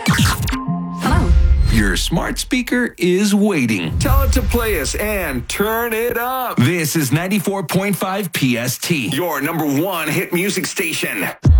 Hello. Your smart speaker is waiting. Tell it to play us and turn it up. This is 94.5 PST. Your number one hit music station.